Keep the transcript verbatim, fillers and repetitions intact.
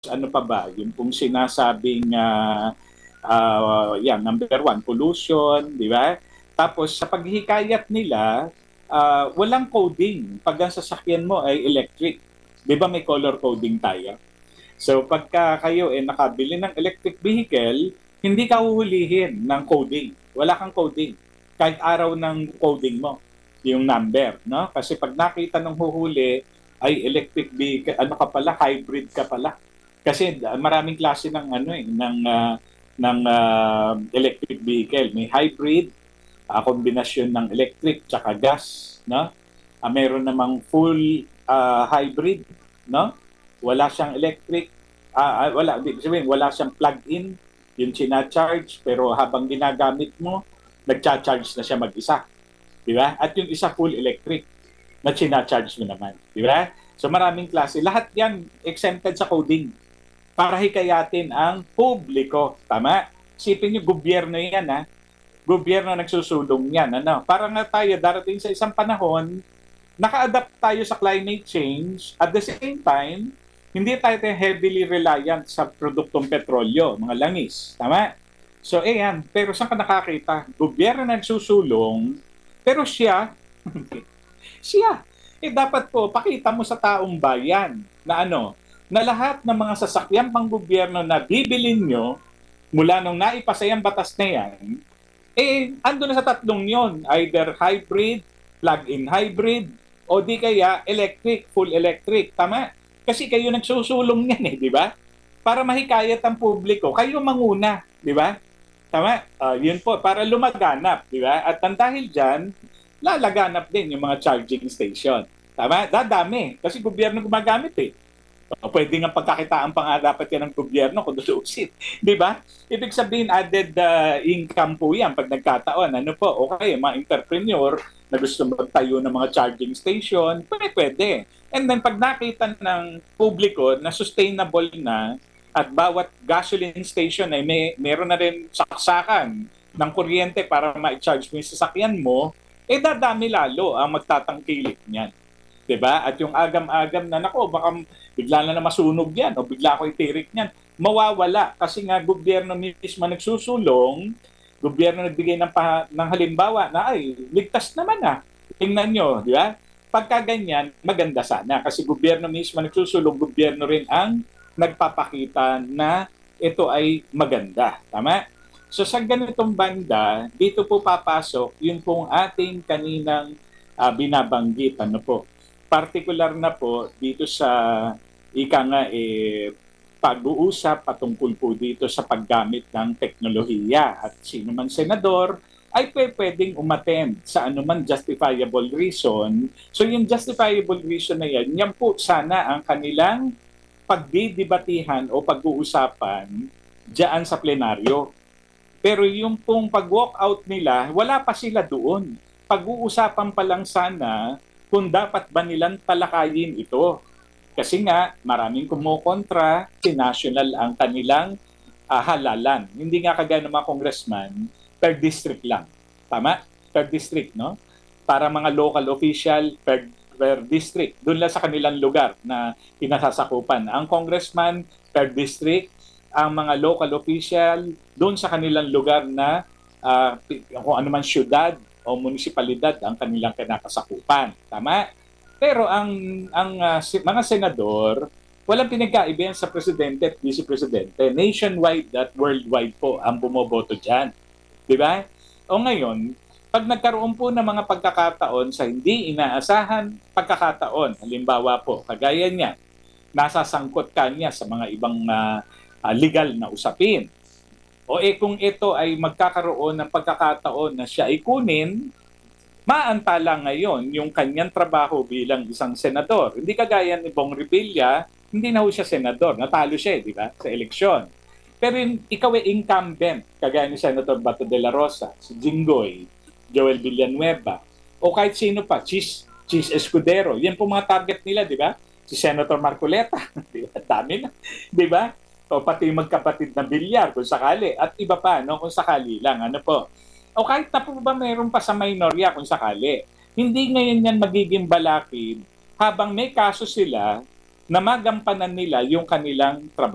Ano pa ba, yung kung sinasabing uh, uh, yan, number one, pollution, di ba? Tapos sa paghikayat nila, uh, walang coding pag ang sasakyan mo ay electric. Di ba may color coding tayo? So pagka kayo ay eh, nakabili ng electric vehicle, hindi ka huhulihin ng coding. Wala kang coding. Kahit araw ng coding mo, yung number, no? Kasi pag nakita ng huhuli, ay electric vehicle, ano ka pala, hybrid ka pala. Kasi uh, maraming klase ng ano eh, ng uh, ng uh, electric vehicle. May hybrid, uh, kombinasyon ng electric tsaka gas, no? Uh, meron namang full uh, hybrid, no? Wala siyang electric, uh, wala, sabihin, wala siyang plug-in, yung sina-charge, pero habang ginagamit mo, nagcha-charge na siya mag-isa. Di ba? At yung isa full electric na sina-charge mo naman. Di ba? So maraming klase. Lahat yan exempted sa coding para hikayatin ang publiko. Tama? Isipin nyo, gobyerno yan, ha? Gobyerno nagsusulong yan. Ano? Para nga tayo, darating sa isang panahon, naka-adapt tayo sa climate change. At the same time, hindi tayo heavily reliant sa produktong petrolyo, mga langis. Tama? So, eh yan. Pero saan ka nakakita? Gobyerno nagsusulong, pero siya, siya, eh dapat po, pakita mo sa taong bayan na ano, na lahat ng mga sasakyang pang-gobyerno na bibilin nyo mula nung naipasayang batas na yan, eh, ando na sa tatlong yon, either hybrid, plug-in hybrid, o di kaya electric, full electric. Tama? Kasi kayo nagsusulong yan eh, di ba? Para mahikayat ang publiko, kayo manguna, di ba? Tama? Uh, yun po, para lumaganap, di ba? At dahil dyan, lalaganap din yung mga charging station. Tama? Dadami. Kasi gobyerno gumagamit eh. O, pwede nga pagkakitaan pa nga dapat yan ng gobyerno kung lulusin. Di ba? Ibig sabihin, added uh, income po yan pag nagkataon. Ano po? Okay, mga entrepreneur na gusto magtayo ng mga charging station, pwede, pwede. And then pag nakita ng publiko na sustainable na at bawat gasoline station ay may meron na rin saksakan ng kuryente para ma-charge mo yung sasakyan mo, eh dadami lalo ang magtatangkilik niyan. Diba? At yung agam-agam na, nako, baka bigla na na masunog yan o bigla ko itirik niyan, mawawala kasi nga gobyerno mismo nagsusulong, gobyerno nagbigay ng, pa, ng halimbawa na ay, ligtas naman ah. Tingnan nyo, di ba? Pagka ganyan, maganda sana kasi gobyerno mismo nagsusulong, gobyerno rin ang nagpapakita na ito ay maganda. Tama? So sa ganitong banda, dito po papasok yung pong ating kaninang uh, binabanggit. Ano po? Particular na po dito sa ika nga eh, pag-uusap patungkol po dito sa paggamit ng teknolohiya. At sino man senador ay pwedeng umattend sa anuman justifiable reason. So yung justifiable reason na yan, yan po sana ang kanilang pagdidibatihan o pag-uusapan diyan sa plenaryo. Pero yung pong pag-walk out nila, wala pa sila doon. Pag-uusapan pa lang sana kung dapat ba nilang talakayin ito. Kasi nga, maraming kumukontra, si national ang kanilang uh, halalan. Hindi nga kagaya ng mga congressman, per district lang. Tama? Per district, no? Para mga local official, per, per district. Doon lang sa kanilang lugar na pinasasakupan. Ang congressman, per district. Ang mga local official, doon sa kanilang lugar na uh, kung ano man syudad, o munisipalidad ang kanilang kinakasakupan. Tama? Pero ang ang uh, si, mga senador, walang pinagkaiba sa presidente at vice-presidente. Nationwide at worldwide po ang bumoboto dyan. Di ba? O ngayon, pag nagkaroon po ng mga pagkakataon sa hindi inaasahan pagkakataon, halimbawa po, kagaya niya, nasasangkot ka niya sa mga ibang uh, uh, legal na usapin. O eh kung ito ay magkakaroon ng pagkakataon na siya ay kunin, maantala ngayon yung kanyang trabaho bilang isang senador. Hindi kagaya ni Bong Revilla, hindi na ho siya senador, natalo siya, di ba, sa eleksyon. Pero yung, ikaw ay incumbent, kagaya ni Senator Bato de la Rosa, si Jinggoy, Joel Villanueva, o kahit sino pa, Chis, Chis Escudero. Yan po mga target nila, di ba? Si Senator Marcoleta, di ba? Dami na, di ba? O pati magkapatid na Villar kung sakali. At iba pa, no, kung sakali lang. Ano po? O kahit na po ba mayroon pa sa minorya kung sakali. Hindi ngayon yan magiging balakid habang may kaso sila na magampanan nila yung kanilang trabaho.